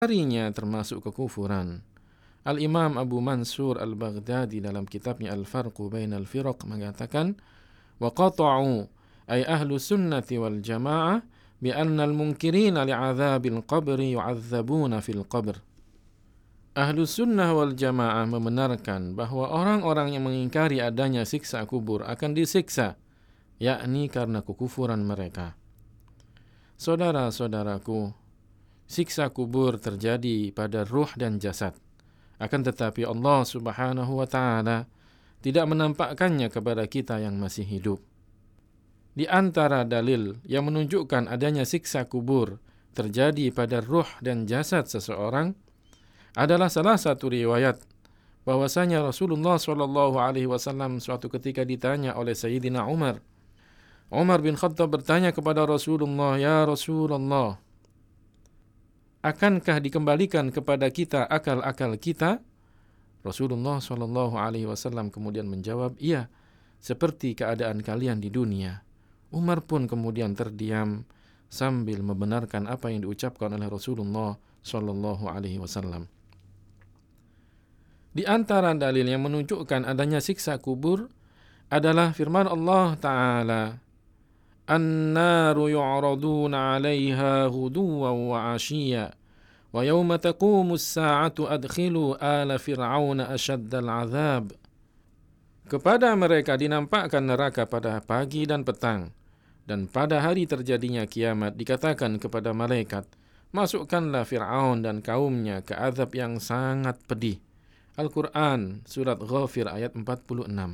mengingkarinya termasuk kekufuran. Al-Imam Abu Mansur Al-Baghdadi dalam kitabnya Al-Farqu Bainal Firaq mengatakan, wa qata'u ay ahlu sunnati wal jamaah bi anna al-munkirina li'adzabil qabri yu'adzabuna fil qabr. Ahlu sunnah wal jamaah membenarkan bahwa orang-orang yang mengingkari adanya siksa kubur akan disiksa, yakni karena kekufuran mereka. Saudara-saudaraku, siksa kubur terjadi pada ruh dan jasad. Akan tetapi Allah Subhanahu wa ta'ala tidak menampakkannya kepada kita yang masih hidup. Di antara dalil yang menunjukkan adanya siksa kubur terjadi pada ruh dan jasad seseorang adalah salah satu riwayat bahwasanya Rasulullah SAW suatu ketika ditanya oleh Sayyidina Umar. Umar bin Khattab bertanya kepada Rasulullah, "Ya Rasulullah, akankah dikembalikan kepada kita akal-akal kita?" Rasulullah SAW kemudian menjawab, "Iya, seperti keadaan kalian di dunia." Umar pun kemudian terdiam sambil membenarkan apa yang diucapkan oleh Rasulullah SAW. Di antara dalil yang menunjukkan adanya siksa kubur adalah firman Allah Ta'ala, "An-naru yu'raduna 'alaiha ghuduwan wa 'ashiyya wa yawma taqumus sa'atu adkhilu ala fir'auna asyaddal 'adzab." Kepada mereka dinampakkan neraka pada pagi dan petang, dan pada hari terjadinya kiamat dikatakan kepada malaikat, "Masukkanlah Fir'aun dan kaumnya ke azab yang sangat pedih." Al-Quran Surat Ghafir ayat 46.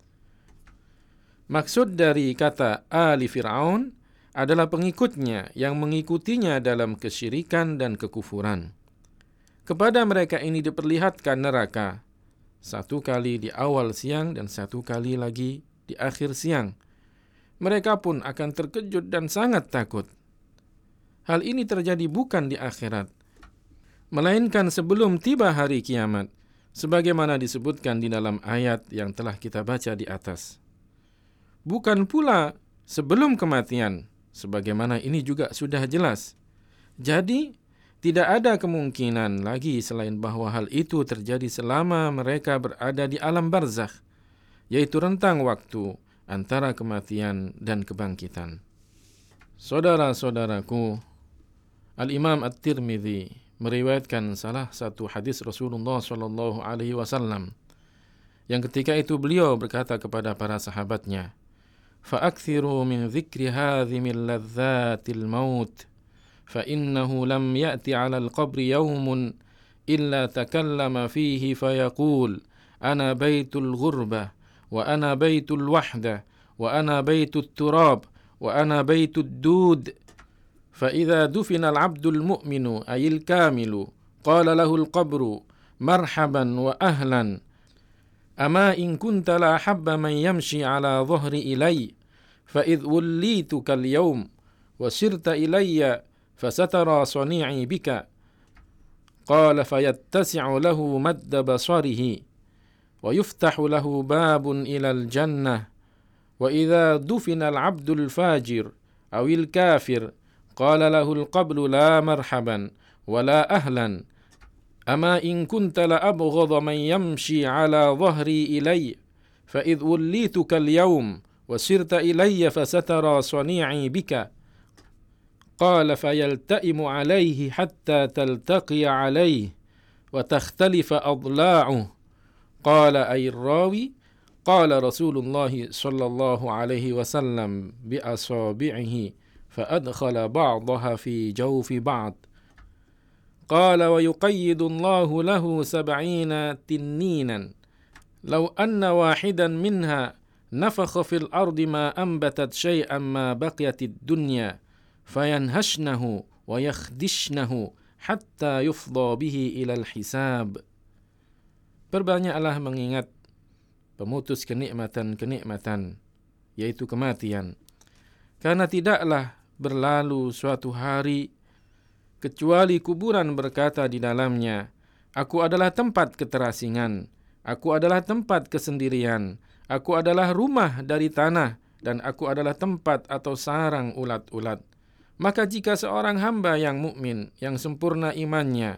Maksud dari kata Ali Fir'aun adalah pengikutnya yang mengikutinya dalam kesyirikan dan kekufuran. Kepada mereka ini diperlihatkan neraka, satu kali di awal siang dan satu kali lagi di akhir siang. Mereka pun akan terkejut dan sangat takut. Hal ini terjadi bukan di akhirat, melainkan sebelum tiba hari kiamat, sebagaimana disebutkan di dalam ayat yang telah kita baca di atas. Bukan pula sebelum kematian, sebagaimana ini juga sudah jelas. Jadi, tidak ada kemungkinan lagi selain bahwa hal itu terjadi selama mereka berada di alam barzakh, yaitu rentang waktu antara kematian dan kebangkitan. Saudara-saudaraku, Al-Imam At-Tirmidzi meriwayatkan salah satu hadis Rasulullah SAW yang ketika itu beliau berkata kepada para sahabatnya, "Fa'akthiru min dzikri hadhimil ladzatil maut, fa innahu lam ya'ti 'alal qabri yawmun illa takallama fihi fayaqul ana baitul ghurbah wa ana baitul wahdah wa ana baitut turab wa ana baitud dud. فإذا دفن العبد المؤمن أي الكامل قال له القبر مرحبا وأهلا أما إن كنت لا أحب من يمشي على ظهر إلي فإذ وليتك اليوم وسرت إلي فسترى صنيعي بك قال فيتسع له مد بصره ويفتح له باب إلى الجنة وإذا دفن العبد الفاجر أو الكافر قال له القبر لا مرحبا ولا أهلا أما إن كنت لأبغض من يمشي على ظهري إلي فإذ وليتك اليوم وسرت إلي فسترى صنيعي بك قال فيلتئم عليه حتى تلتقي عليه وتختلف أضلاعه قال أي الراوي قال رسول الله صلى الله عليه وسلم بأصابعه فأدخل بعضها في جوف بعض قال ويقيد الله له 70 تنينا لو أن واحدا منها نفخ في الأرض ما أنبتت شيئا ما بقيت الدنيا فينهشنه ويخدشنه حتى يفضى به إلى الحساب. Perbanyaklah mengingat pemutus kenikmatan-kenikmatan, yaitu kematian. Karena tidaklah berlalu suatu hari kecuali kuburan berkata di dalamnya, "Aku adalah tempat keterasingan, aku adalah tempat kesendirian, aku adalah rumah dari tanah, dan aku adalah tempat atau sarang ulat-ulat." Maka jika seorang hamba yang mukmin, yang sempurna imannya,